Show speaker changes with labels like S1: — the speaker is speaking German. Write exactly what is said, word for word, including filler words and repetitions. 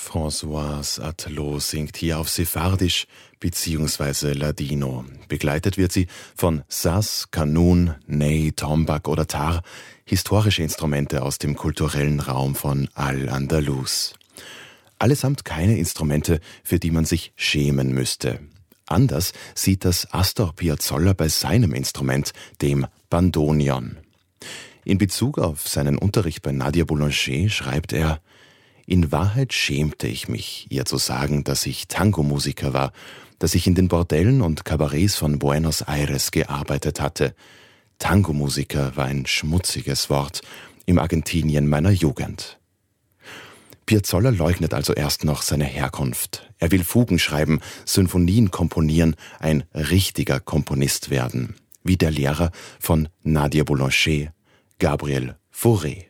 S1: Françoise Attelot singt hier auf Sephardisch bzw. Ladino. Begleitet wird sie von Saz, Kanun, Ney, Tombak oder Tar, historische Instrumente aus dem kulturellen Raum von Al-Andalus. Allesamt keine Instrumente, für die man sich schämen müsste. Anders sieht das Astor Piazzolla bei seinem Instrument, dem Bandoneon. In Bezug auf seinen Unterricht bei Nadia Boulanger schreibt er: In Wahrheit schämte ich mich, ihr zu sagen, dass ich Tango-Musiker war, dass ich in den Bordellen und Kabarets von Buenos Aires gearbeitet hatte. Tango-Musiker war ein schmutziges Wort im Argentinien meiner Jugend. Piazzolla leugnet also erst noch seine Herkunft. Er will Fugen schreiben, Sinfonien komponieren, ein richtiger Komponist werden, wie der Lehrer von Nadia Boulanger, Gabriel Fauré.